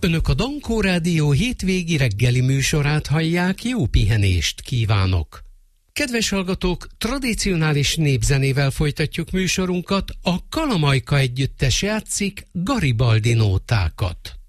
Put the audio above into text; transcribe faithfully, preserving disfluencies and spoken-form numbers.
Önök a Dankó Rádió hétvégi reggeli műsorát hallják, jó pihenést kívánok! Kedves hallgatók, tradicionális népzenével folytatjuk műsorunkat, a Kalamajka együttes játszik Garibaldi nótákat.